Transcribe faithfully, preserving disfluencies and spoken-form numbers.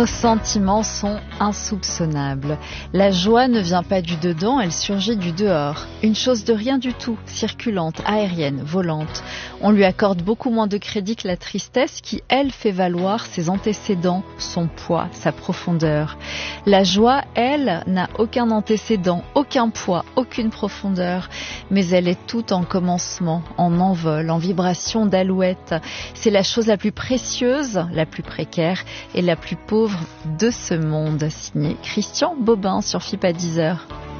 Nos sentiments sont insoupçonnables. La joie ne vient pas du dedans, elle surgit du dehors. Une chose de rien du tout, circulante, aérienne, volante. On lui accorde beaucoup moins de crédit que la tristesse qui, elle, fait valoir ses antécédents, son poids, sa profondeur. La joie, elle, n'a aucun antécédent, aucun poids, aucune profondeur. Mais elle est toute en commencement, en envol, en vibration d'alouette. C'est la chose la plus précieuse, la plus précaire et la plus pauvre de ce monde, signé Christian Bobin sur F I P A Deezer.